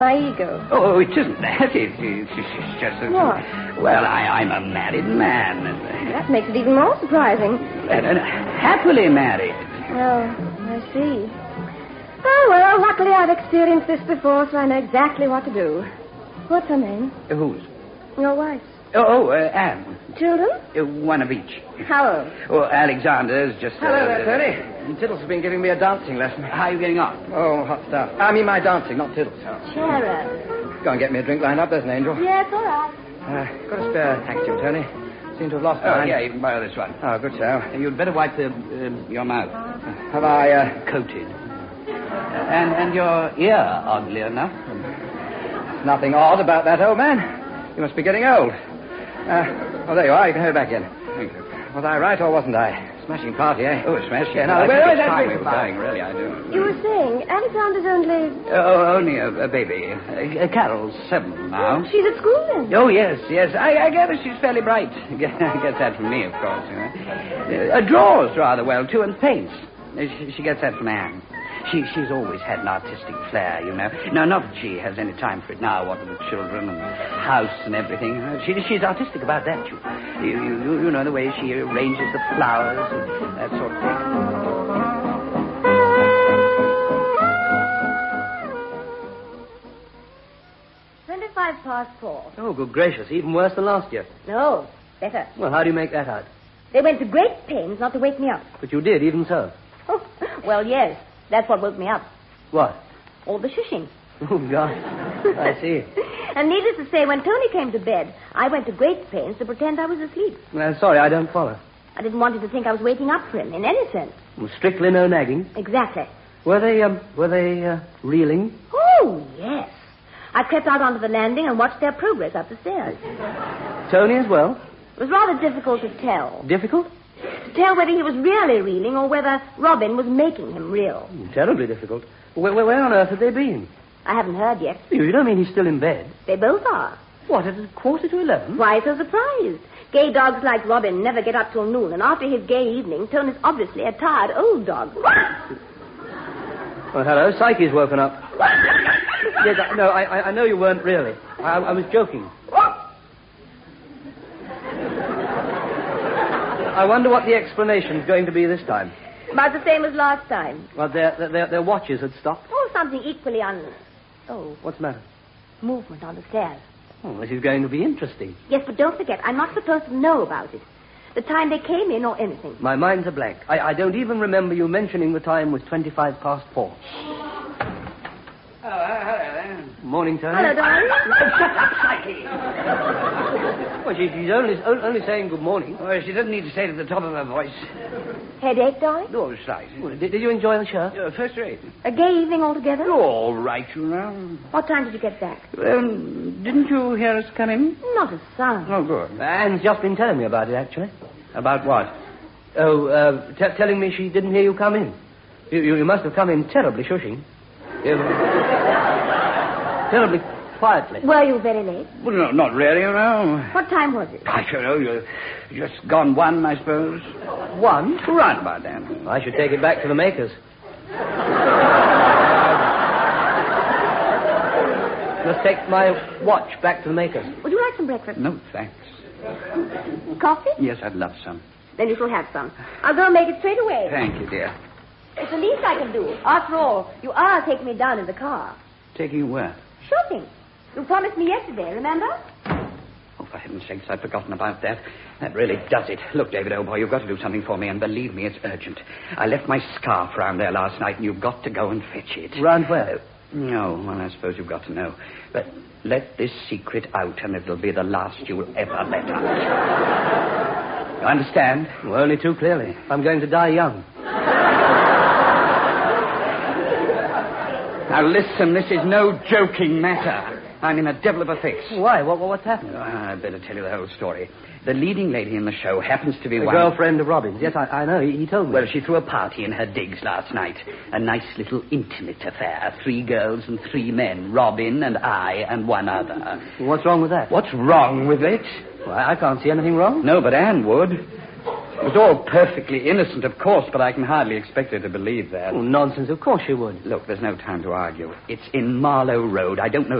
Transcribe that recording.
My ego. Oh, it isn't that. It's just that... What? Well, I'm a married man. That makes it even more surprising. And happily married. Oh, I see. Oh, well, luckily I've experienced this before, so I know exactly what to do. What's her name? Whose? Your wife's. Anne. Children? One of each. How old? Oh, Alexander's just... Hello there, Tony. Tiddles has been giving me a dancing lesson. How are you getting on? Oh, hot stuff. I mean my dancing, not Tiddles. Sharon. Go and get me a drink lined up. There's an angel. Yes, all right. Got a spare handkerchief, Tony. Seem to have lost Oh, mine. yeah, you can borrow this one. Oh, good so. You'd better wipe your mouth. Have I, Coated. And your ear, oddly enough. Nothing odd about that, old man. You must be getting old. There you are. You can hurry back in. Thank you. Was I right or wasn't I? Smashing party, eh? Oh, smashing. Yeah, now, I where think is it's that time drink we were about? going, really, I do. You were saying Alexander's only... Oh, only a baby. Carol's 7 now. She's at school then? Oh, yes. I gather she's fairly bright. Gets that from me, of course. Draws rather well, too, and paints. She gets that from Anne. She's always had an artistic flair, you know. No, not that she has any time for it now, what with the children and the house and everything. She's artistic about that, you know, the way she arranges the flowers and that sort of thing. 4:25. Oh, good gracious. Even worse than last year. No, better. Well, how do you make that out? They went to great pains not to wake me up. But you did, even so. Oh, well, yes. That's what woke me up. What? All the shushing. Oh, God. I see. And needless to say, when Tony came to bed, I went to great pains to pretend I was asleep. Well, sorry, I don't follow. I didn't want him to think I was waiting up for him, in any sense. Well, strictly no nagging. Exactly. Were they reeling? Oh, yes. I crept out onto the landing and watched their progress up the stairs. Tony as well? It was rather difficult to tell. Difficult? To tell whether he was really reeling or whether Robin was making him reel. Terribly difficult. Where on earth have they been? I haven't heard yet. You don't mean he's still in bed? They both are. What, at 11:15? Why so surprised? Gay dogs like Robin never get up till noon, and after his gay evening, Tony's obviously a tired old dog. Well, hello, Psyche's woken up. Yes, I know you weren't really. I was joking. I wonder what the explanation's going to be this time. About the same as last time. Well, their watches had stopped. Oh, something equally Oh, What's the matter? movement on the stairs. Oh, this is going to be interesting. Yes, but don't forget, I'm not supposed to know about it. The time they came in or anything. My mind's a blank. I don't even remember you mentioning the time was 4:25. Oh, hello there. Morning, Tony. Hello, darling. Shut up, Psyche. Well, she's only saying good morning. Well, she doesn't need to say it at the top of her voice. Headache, darling? No, slight. Well, did you enjoy the show? First rate. A gay evening altogether? All right, you know. What time did you get back? Didn't you hear us come in? Not a sound. Oh, good. Anne's just been telling me about it, actually. About what? Oh, telling me she didn't hear you come in. You must have come in terribly shushing. Terribly quietly. Were you very late? Well, no, not really, you know. What time was it? I don't know. You're just gone 1, I suppose. 1? Right about that. I should take it back to the makers. Must take my watch back to the makers. Would you like some breakfast? No, thanks. Coffee? Yes, I'd love some. Then you shall have some. I'll go and make it straight away. Thank you, dear. It's the least I can do. After all, you are taking me down in the car. Taking you where? Shopping. You promised me yesterday, remember? Oh, for heaven's sakes, I'd forgotten about that. That really does it. Look, David, old boy, you've got to do something for me, and believe me, it's urgent. I left my scarf round there last night, and you've got to go and fetch it. Round where? No, well, I suppose you've got to know. But let this secret out, and it'll be the last you'll ever let out. You understand? Well, only too clearly. I'm going to die young. Now, listen, this is no joking matter. I'm in a devil of a fix. Why? What's happened? I'd better tell you the whole story. The leading lady in the show happens to be The one... girlfriend of Robin's. Yes, I know. He told me. Well, she threw a party in her digs last night. A nice little intimate affair. 3 girls and 3 men. Robin and I and one other. What's wrong with that? What's wrong with it? Well, I can't see anything wrong. No, but Anne would. It was all perfectly innocent, of course, but I can hardly expect her to believe that. Oh, nonsense. Of course she would. Look, there's no time to argue. It's in Marlow Road. I don't know